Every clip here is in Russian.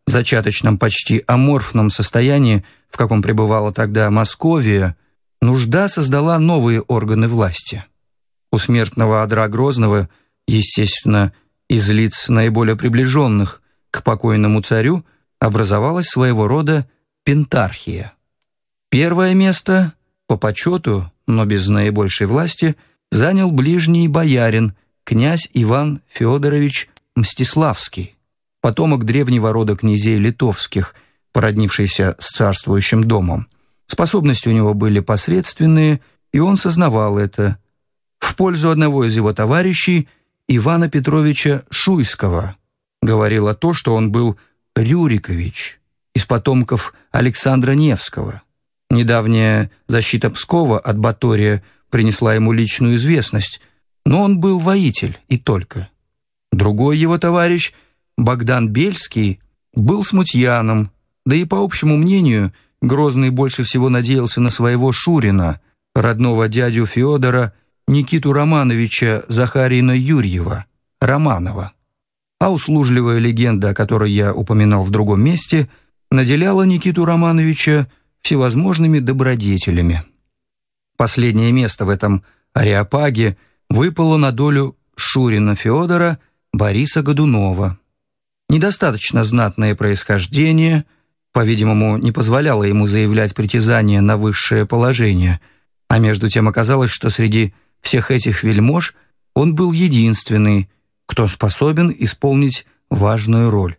зачаточном, почти аморфном состоянии, в каком пребывала тогда Московия, нужда создала новые органы власти. У смертного одра Грозного, естественно, из лиц наиболее приближенных к покойному царю, образовалась своего рода пентархия. Первое место, по почету, но без наибольшей власти, занял ближний боярин, князь Иван Федорович Мстиславский, потомок древнего рода князей литовских, породнившийся с царствующим домом. Способности у него были посредственные, и он сознавал это. В пользу одного из его товарищей, Ивана Петровича Шуйского, говорило то, что он был Рюрикович, из потомков Александра Невского. Недавняя защита Пскова от Батория принесла ему личную известность, но он был воитель и только. Другой его товарищ, Богдан Бельский, был смутьяном, да и, по общему мнению, Грозный больше всего надеялся на своего Шурина, родного дядю Феодора Никиту Романовича Захарина-Юрьева, Романова. А услужливая легенда, о которой я упоминал в другом месте, наделяла Никиту Романовича всевозможными добродетелями. Последнее место в этом ареопаге выпало на долю Шурина Феодора Бориса Годунова. Недостаточно знатное происхождение, по-видимому, не позволяло ему заявлять притязания на высшее положение, а между тем оказалось, что среди всех этих вельмож он был единственный, кто способен исполнить важную роль.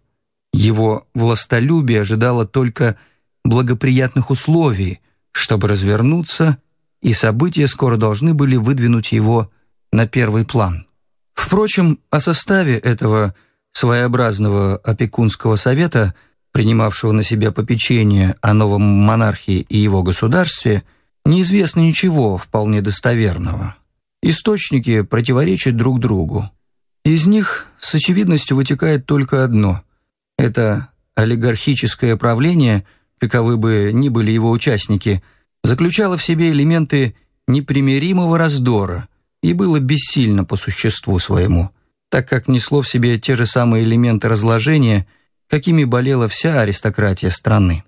Его властолюбие ожидало только благоприятных условий, чтобы развернуться, и события скоро должны были выдвинуть его на первый план. Впрочем, о составе этого своеобразного опекунского совета, принимавшего на себя попечение о новом монархии и его государстве, неизвестно ничего вполне достоверного. Источники противоречат друг другу. Из них с очевидностью вытекает только одно – это олигархическое правление, каковы бы ни были его участники, заключало в себе элементы непримиримого раздора и было бессильно по существу своему, так как несло в себе те же самые элементы разложения, какими болела вся аристократия страны.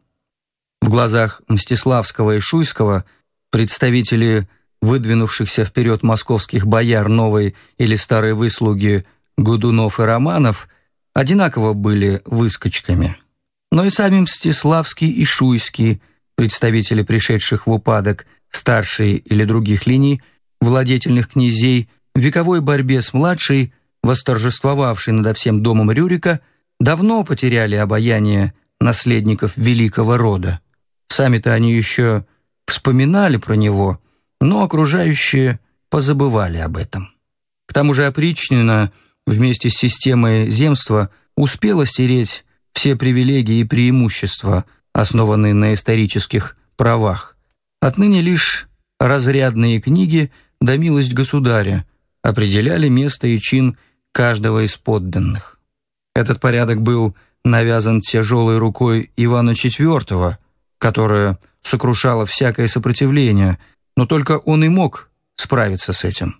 В глазах Мстиславского и Шуйского представители выдвинувшихся вперед московских бояр новой или старой выслуги Годунов и Романов одинаково были выскочками. Но и сами Мстиславский и Шуйский, представители пришедших в упадок старшей или других линий владетельных князей, в вековой борьбе с младшей, восторжествовавшей над всем домом Рюрика, давно потеряли обаяние наследников великого рода. Сами-то они еще вспоминали про него, но окружающие позабывали об этом. К тому же опричнина вместе с системой земства успела стереть все привилегии и преимущества, основанные на исторических правах. Отныне лишь разрядные книги да милость государя определяли место и чин каждого из подданных. Этот порядок был навязан тяжелой рукой Ивана IV, которая сокрушала всякое сопротивление, но только он и мог справиться с этим.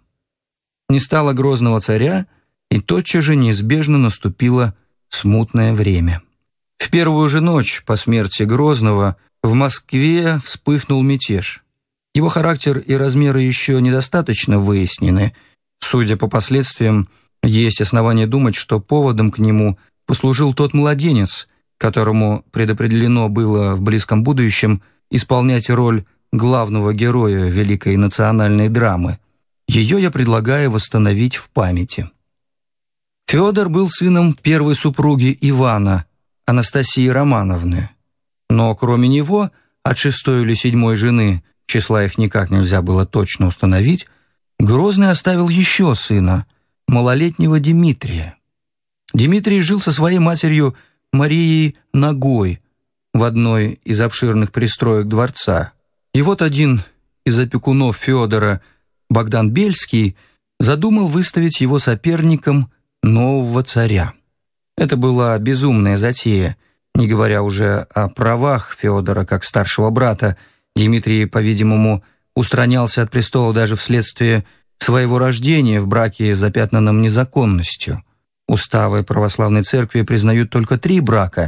Не стало грозного царя, и тотчас же неизбежно наступило смутное время. В первую же ночь по смерти Грозного в Москве вспыхнул мятеж. Его характер и размеры еще недостаточно выяснены. Судя по последствиям, есть основания думать, что поводом к нему послужил тот младенец, которому предопределено было в близком будущем исполнять роль главного героя великой национальной драмы. Ее я предлагаю восстановить в памяти. Федор был сыном первой супруги Ивана, Анастасии Романовны. Но кроме него, от шестой или седьмой жены, числа их никак нельзя было точно установить, Грозный оставил еще сына, малолетнего Дмитрия. Дмитрий жил со своей матерью Марией Нагой в одной из обширных пристроек дворца. И вот один из опекунов Федора, Богдан Бельский, задумал выставить его соперником нового царя. Это была безумная затея, не говоря уже о правах Федора как старшего брата. Дмитрий, по-видимому, устранялся от престола даже вследствие своего рождения в браке, запятнанном незаконностью. Уставы православной церкви признают только 3 брака,